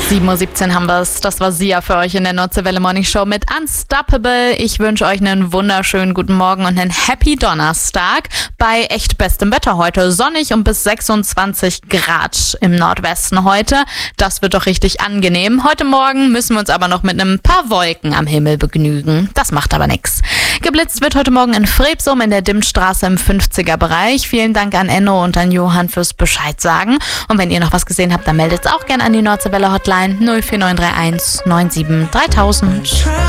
7:17 Uhr haben wir es. Das war Sia für euch in der Nordseewelle Morning Show mit Unstoppable. Ich wünsche euch einen wunderschönen guten Morgen und einen Happy Donnerstag bei echt bestem Wetter heute. Sonnig und bis 26 Grad im Nordwesten heute. Das wird doch richtig angenehm. Heute Morgen müssen wir uns aber noch mit ein paar Wolken am Himmel begnügen. Das macht aber nichts. Geblitzt wird heute Morgen in Fredsum in der Dimmstraße im 50er-Bereich. Vielen Dank an Enno und an Johann fürs Bescheid sagen. Und wenn ihr noch was gesehen habt, dann meldet es auch gerne an die Nordseewelle Hotline 04931 97 3000.